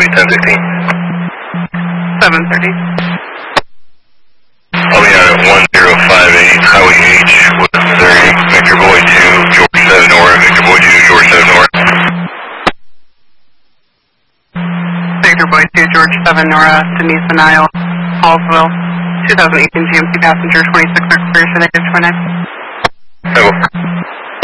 be 10:16. 7:30. I'll be out at 1058 Highway H, Woodland, Missouri. Victor Boy 2, George 7 Nora. Victor Boy 2, George 7 Nora. Victor Boy 2, George 7 Nora, Denise and Isle, Hallsville, 2018 GMC passenger 26 Expiration, negative 29.